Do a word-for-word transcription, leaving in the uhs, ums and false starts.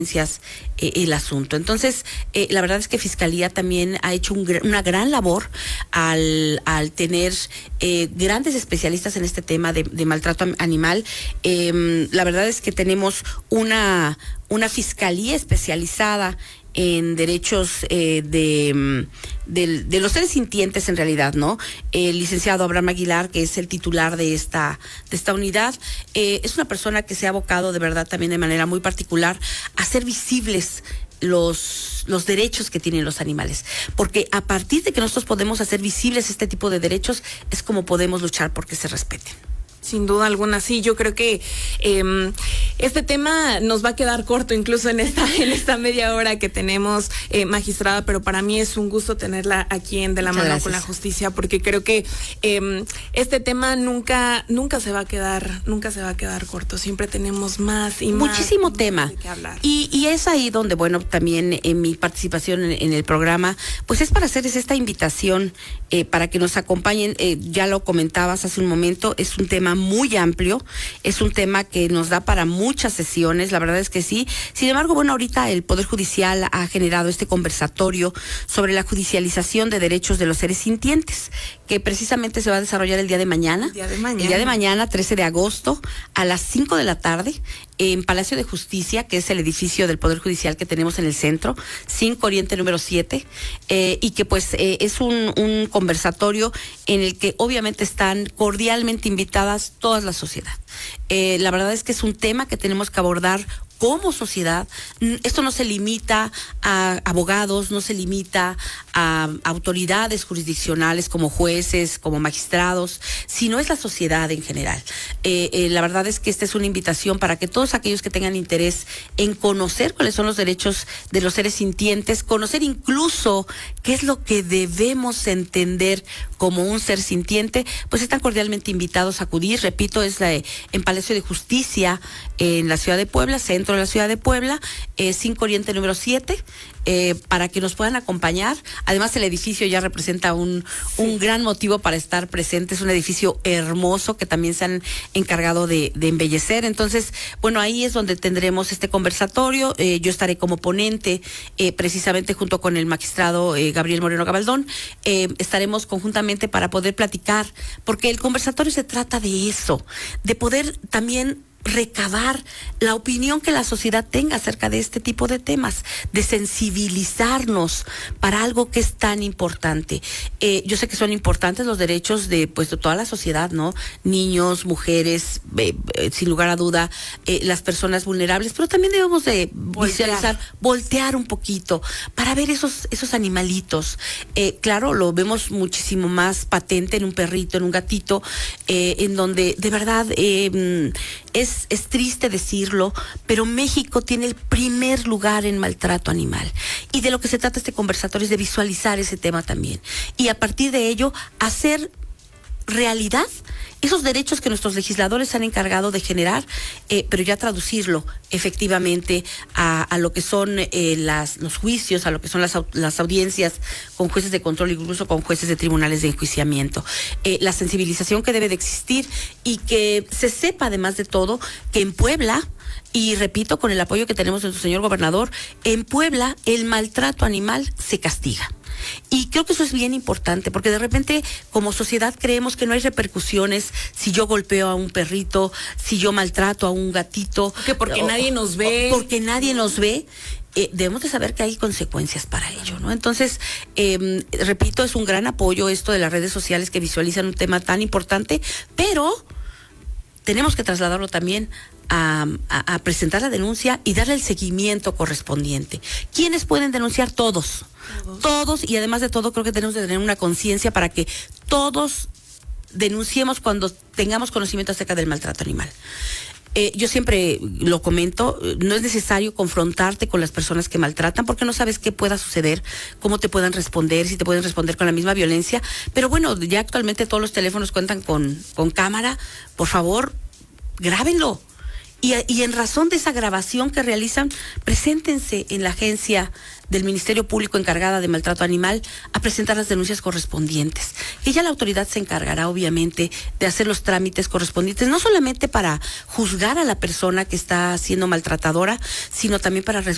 Eh, el asunto. Entonces, eh, la verdad es que Fiscalía también ha hecho un, una gran labor al, al tener eh, grandes especialistas en este tema de, de maltrato animal. Eh, la verdad es que tenemos una, una Fiscalía especializada en derechos eh, de, de, de los seres sintientes en realidad, ¿no? El licenciado Abraham Aguilar, que es el titular de esta, de esta unidad, eh, es una persona que se ha abocado de verdad también de manera muy particular a hacer visibles los, los derechos que tienen los animales. Porque a partir de que nosotros podemos hacer visibles este tipo de derechos, es como podemos luchar porque se respeten. Sin duda alguna, sí, yo creo que eh, este tema nos va a quedar corto incluso en esta en esta media hora que tenemos, eh, magistrada, pero para mí es un gusto tenerla aquí en De la Muchas Mano gracias. Con la Justicia, porque creo que eh, este tema nunca nunca se va a quedar nunca se va a quedar corto, siempre tenemos más y más. Muchísimo tema. De qué hablar. Y, y es ahí donde, bueno, también en mi participación en, en el programa, pues es para hacerles esta invitación eh, para que nos acompañen, eh, ya lo comentabas hace un momento, es un tema muy amplio, es un tema que nos da para muchas sesiones, la verdad es que sí. Sin embargo, bueno, ahorita el Poder Judicial ha generado este conversatorio sobre la judicialización de derechos de los seres sintientes, que precisamente se va a desarrollar el día de mañana. El día de mañana. El día de mañana, trece de agosto, a las cinco de la tarde, en Palacio de Justicia, que es el edificio del Poder Judicial que tenemos en el centro, cinco Oriente número siete, eh, y que pues eh, es un, un conversatorio en el que obviamente están cordialmente invitadas toda la sociedad. Eh, la verdad es que es un tema que tenemos que abordar como sociedad. Esto no se limita a abogados, no se limita a autoridades jurisdiccionales como jueces, como magistrados, sino es la sociedad en general. Eh, eh, la verdad es que esta es una invitación para que todos aquellos que tengan interés en conocer cuáles son los derechos de los seres sintientes, conocer incluso qué es lo que debemos entender como un ser sintiente, pues están cordialmente invitados a acudir. Repito, es la, en Palacio de Justicia, en la ciudad de Puebla, centro de la ciudad de Puebla, eh, cinco Oriente número siete, eh, para que nos puedan acompañar. Además, el edificio ya representa un, sí. un gran motivo para estar presente. Es un edificio hermoso que también se han encargado de, de embellecer. Entonces, bueno, ahí es donde tendremos este conversatorio. Eh, yo estaré como ponente, eh, precisamente junto con el magistrado eh, Gabriel Moreno Gabaldón. Eh, estaremos conjuntamente para poder platicar, porque el conversatorio se trata de eso, de poder también recabar la opinión que la sociedad tenga acerca de este tipo de temas, de sensibilizarnos para algo que es tan importante. Eh, yo sé que son importantes los derechos de pues de toda la sociedad, ¿no? Niños, mujeres, eh, eh, sin lugar a duda, eh, las personas vulnerables, pero también debemos de voltear. visualizar, voltear un poquito para ver esos esos animalitos. Eh, claro, lo vemos muchísimo más patente en un perrito, en un gatito, eh, en donde de verdad eh, es Es, es triste decirlo, pero México tiene el primer lugar en maltrato animal. Y de lo que se trata este conversatorio es de visualizar ese tema también. Y a partir de ello, hacer realidad esos derechos que nuestros legisladores se han encargado de generar, eh, pero ya traducirlo efectivamente a, a lo que son eh, las, los juicios, a lo que son las, las audiencias con jueces de control, incluso con jueces de tribunales de enjuiciamiento. Eh, la sensibilización que debe de existir y que se sepa, además de todo, que en Puebla, y repito, con el apoyo que tenemos de nuestro señor gobernador, en Puebla el maltrato animal se castiga. Y creo que eso es bien importante, porque de repente como sociedad creemos que no hay repercusiones si yo golpeo a un perrito, si yo maltrato a un gatito. Que porque o, nadie nos ve. Porque nadie nos ve. Eh, debemos de saber que hay consecuencias para ello, ¿no? Entonces, eh, repito, es un gran apoyo esto de las redes sociales que visualizan un tema tan importante, pero tenemos que trasladarlo también A, a, a presentar la denuncia y darle el seguimiento correspondiente. ¿Quiénes pueden denunciar? Todos. Todos. Todos, y además de todo creo que tenemos que tener una conciencia para que todos denunciemos cuando tengamos conocimiento acerca del maltrato animal. Eh, yo siempre lo comento, no es necesario confrontarte con las personas que maltratan porque no sabes qué pueda suceder, cómo te puedan responder, si te pueden responder con la misma violencia, pero bueno, ya actualmente todos los teléfonos cuentan con, con cámara. Por favor, grábenlo. Y, y en razón de esa grabación que realizan, preséntense en la agencia del Ministerio Público encargada de maltrato animal a presentar las denuncias correspondientes. Que ya la autoridad se encargará, obviamente, de hacer los trámites correspondientes, no solamente para juzgar a la persona que está siendo maltratadora, sino también para